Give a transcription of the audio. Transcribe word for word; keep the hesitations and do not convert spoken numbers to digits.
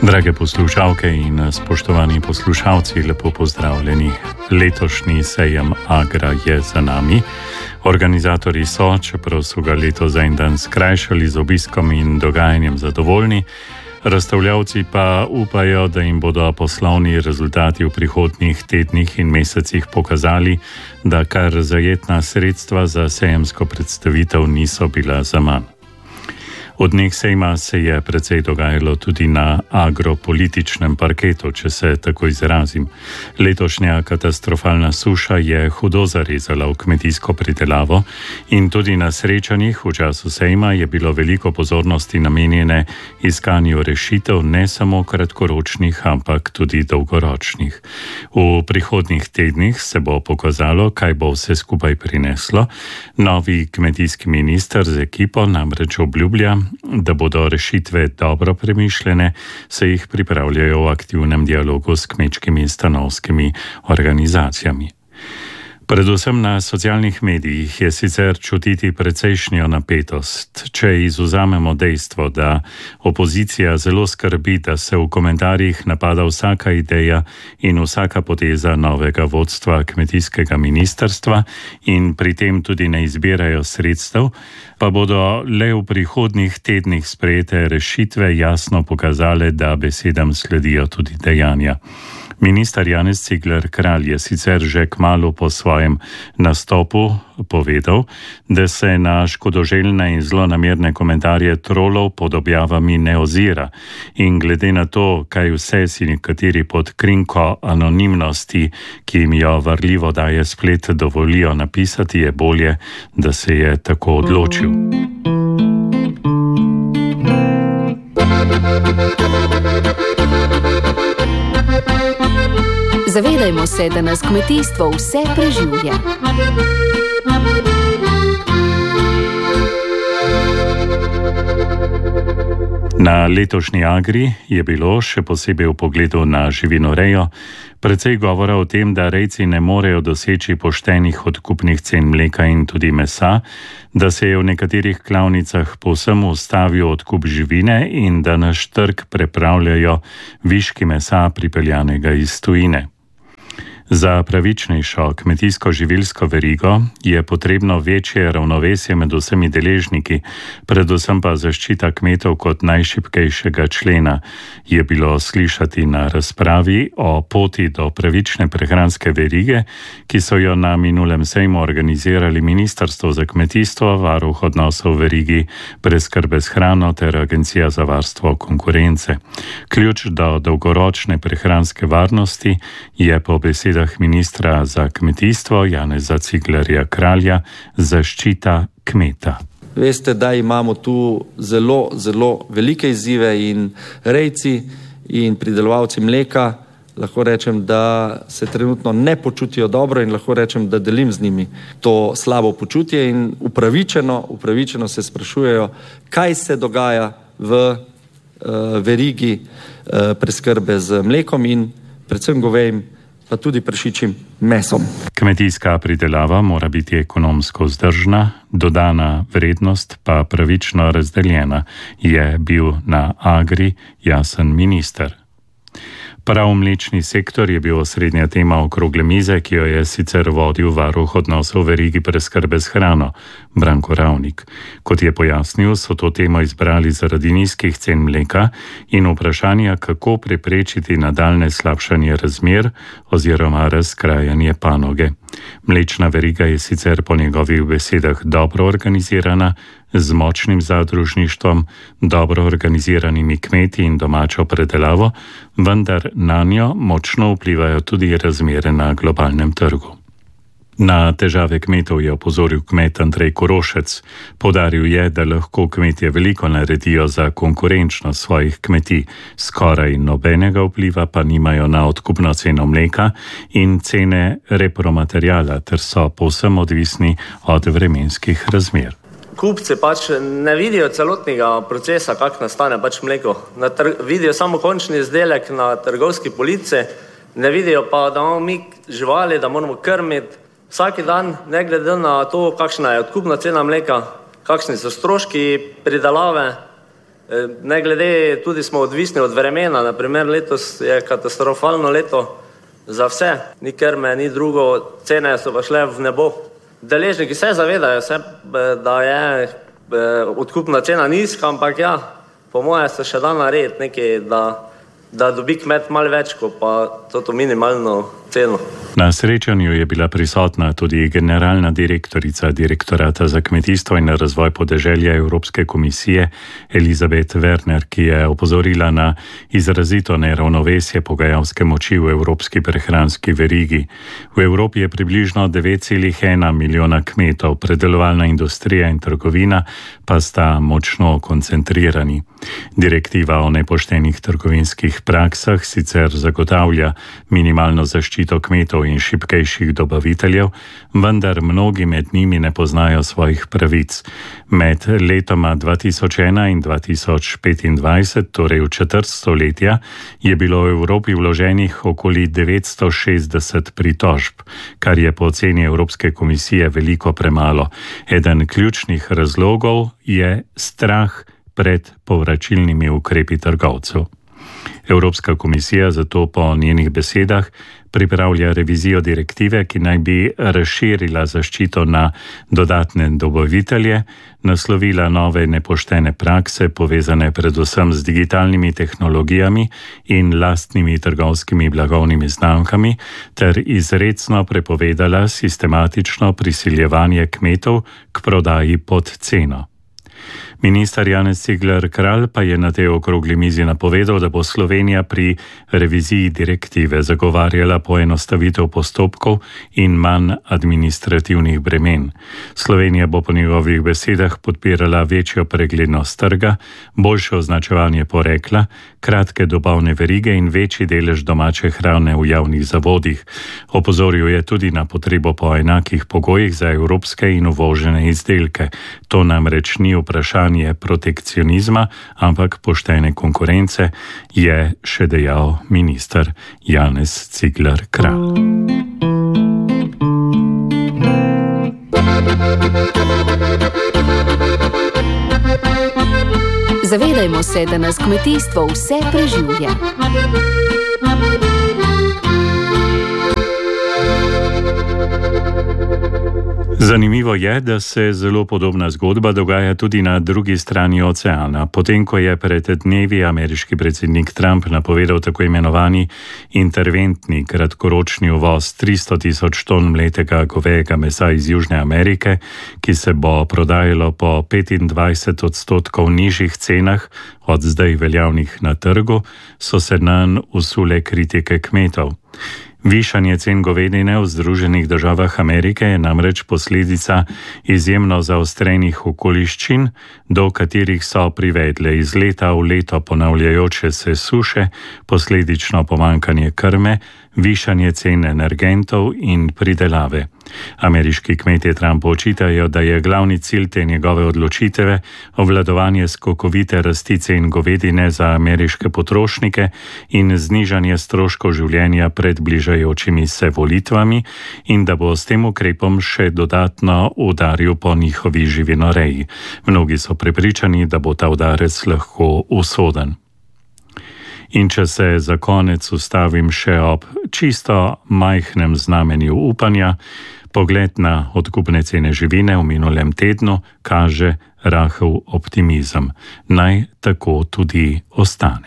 Drage poslušalke in spoštovani poslušalci, lepo pozdravljeni. Letošnji sejem Agra je za nami. Organizatorji so, čeprav so ga leto za en dan skrajšali z obiskom in dogajanjem zadovoljni, razstavljavci pa upajo, da jim bodo poslovni rezultati v prihodnjih tednih in mesecih pokazali, da kar zajetna sredstva za sejemsko predstavitev niso bila zaman. Od dneh sejma se je precej dogajalo tudi na agropolitičnem parketu, če se tako izrazim. Letošnja katastrofalna suša je hudo zarezala v kmetijsko pridelavo in tudi na srečanjih v času sejma je bilo veliko pozornosti namenjene iskanju rešitev, ne samo kratkoročnih, ampak tudi dolgoročnih. V prihodnjih tednih se bo pokazalo, kaj bo vse skupaj prineslo. Novi kmetijski minister z ekipo namreč obljublja, da bodo rešitve dobro premišljene, se jih pripravljajo v aktivnem dialogu s kmečkimi in stanovskimi organizacijami. Predvsem na socialnih medijih je sicer čutiti precejšnjo napetost. Če izvzamemo dejstvo, da opozicija zelo skrbi, da se v komentarjih napada vsaka ideja in vsaka poteza novega vodstva kmetijskega ministrstva in pri tem tudi ne izbirajo sredstev, pa bodo le v prihodnjih tednih sprejete rešitve jasno pokazale, da besedam sledijo tudi dejanja. Minister Janez Cigler Kralj je sicer že kmalu po svojem nastopu povedal, da se na škodoželjne in zlonamerne komentarje trolov pod objavami ne ozira in glede na to, kaj vse si nekateri pod krinko anonimnosti, ki jim jo varljivo daje splet, dovolijo napisati, je bolje, da se je tako odločil. Zavedajmo se, da nas kmetijstvo vse preživlja. Na letošnji Agri je bilo, še posebej v pogledu na živinorejo, precej govora o tem, da rejci ne morejo doseči poštenih odkupnih cen mleka in tudi mesa, da se je v nekaterih klavnicah povsem ustavil odkup živine in da naš trg prepravljajo viški mesa pripeljanega iz tujine. Za pravičnejšo kmetijsko-živilsko verigo je potrebno večje ravnovesje med vsemi deležniki, predvsem pa zaščita kmetov kot najšibkejšega člena, je bilo slišati na razpravi o poti do pravične prehranske verige, ki so jo na minulem sejmu organizirali Ministrstvo za kmetijstvo, Varuh odnosov v verigi preskrbe s hrano ter Agencija za varstvo konkurence. Ključ do dolgoročne prehranske varnosti je po besedah ministra za kmetijstvo Janeza Ciglerja Kralja zaščita kmeta. Veste, da imamo tu zelo, zelo velike izzive in rejci in pridelovalci mleka, lahko rečem, da se trenutno ne počutijo dobro in lahko rečem, da delim z njimi to slabo počutje in upravičeno, upravičeno se sprašujejo, kaj se dogaja v uh, verigi uh, preskrbe z mlekom in predvsem govejim, pa tudi prašičjim mesom. Kmetijska pridelava mora biti ekonomsko vzdržna, dodana vrednost pa pravično razdeljena, je bil na Agri jasen minister. Prav mlečni sektor je bil osrednja tema okrogle mize, ki jo je sicer vodil Varuh odnosov v verigi preskrbe s hrano, Branko Ravnik. Kot je pojasnil, so to temo izbrali zaradi nizkih cen mleka in vprašanja, kako preprečiti nadaljne slabšanje razmer oziroma razkrajanje panoge. Mlečna veriga je sicer po njegovih besedah dobro organizirana, z močnim zadružništvom, dobro organiziranimi kmeti in domačo predelavo, vendar nanjo močno vplivajo tudi razmere na globalnem trgu. Na težave kmetov je opozoril kmet Andrej Korošec. Poudaril je, da lahko kmetje veliko naredijo za konkurenčnost svojih kmetij, skoraj nobenega vpliva pa nimajo na odkupno ceno mleka in cene repromateriala, ter so povsem odvisni od vremenskih razmer. Kupci pač ne vidijo celotnega procesa, kak nastane pač mleko. Vidijo samo končni izdelek na trgovski polici, ne vidijo pa, da imamo mi živali, da moramo krmiti vsaki dan, ne glede na to, kakšna je odkupna cena mleka, kakšni so stroški pridelave, Ne glede, tudi smo odvisni od vremena, naprimer letos je katastrofalno leto za vse, ni krme, ni drugo, cene so pa šle v nebo. Deležniki se zavedajo, se, da je odkupna cena nizka, ampak ja, po moje se še da narediti nekaj, da, da dobi kmet malo več, kot pa to minimalno ceno. Na srečanju je bila prisotna tudi generalna direktorica Direktorata za kmetijstvo in razvoj podeželja Evropske komisije Elizabeth Werner, ki je opozorila na izrazito neravnovesje pogajalske moči v evropski prehranski verigi. V Evropi je približno devet celih ena milijona kmetov, predelovalna industrija in trgovina pa sta močno koncentrirani. Direktiva o nepoštenih trgovinskih praksah sicer zagotavlja minimalno zaščito kmetov in šibkejših dobaviteljev, vendar mnogi med njimi ne poznajo svojih pravic. Med letoma dva tisoč ena in dva tisoč petindvajset, torej v četrt stoletja, je bilo v Evropi vloženih okoli devetsto šestdeset pritožb, kar je po oceni Evropske komisije veliko premalo. Eden ključnih razlogov je strah pred povračilnimi ukrepi trgovcev. Evropska komisija zato po njenih besedah pripravlja revizijo direktive, ki naj bi razširila zaščito na dodatne dobavitelje, naslovila nove nepoštene prakse, povezane predvsem z digitalnimi tehnologijami in lastnimi trgovskimi blagovnimi znamkami, ter izrecno prepovedala sistematično prisiljevanje kmetov k prodaji pod ceno. Minister Janez Cigler Kralj pa je na tej okrogli mizi napovedal, da bo Slovenija pri reviziji direktive zagovarjala poenostavitev postopkov in manj administrativnih bremen. Slovenija bo po njegovih besedah podpirala večjo preglednost trga, boljše označevanje porekla, kratke dobavne verige in večji delež domače hrane v javnih zavodih. Opozoril je tudi na potrebo po enakih pogojih za evropske in uvožene izdelke. To namreč ni vprašanje protekcionizma, ampak poštene konkurence, je še dejal minister Janez Cigler Kralj. Zavedajmo se, da nas kmetijstvo vse preživlja. Zanimivo je, da se zelo podobna zgodba dogaja tudi na drugi strani oceana. Potem, ko je pred dnevi ameriški predsednik Trump napovedal tako imenovani interventni kratkoročni uvoz tristo tisoč ton mletega govejega mesa iz Južne Amerike, ki se bo prodajalo po petindvajset odstotkov nižjih cenah od zdaj veljavnih na trgu, so se nanj usule kritike kmetov. Višanje cen govedine v Združenih državah Amerike je namreč posledica izjemno zaostrenih okoliščin, do katerih so privedle iz leta v leto ponavljajoče se suše, posledično pomanjkanje krme, višanje cen energentov in pridelave. Ameriški kmetje Trumpu očitajo, da je glavni cilj te njegove odločitve obvladovanje skokovite rasti cen govedine za ameriške potrošnike in znižanje stroškov življenja pred bližajočimi se volitvami in da bo s tem ukrepom še dodatno udaril po njihovi živinoreji. Mnogi so prepričani, da bo ta udarec lahko usoden. In če se za konec ustavim še ob čisto majhnem znamenju upanja, pogled na odkupne cene živine v minulem tednu kaže rahel optimizem. Naj tako tudi ostane.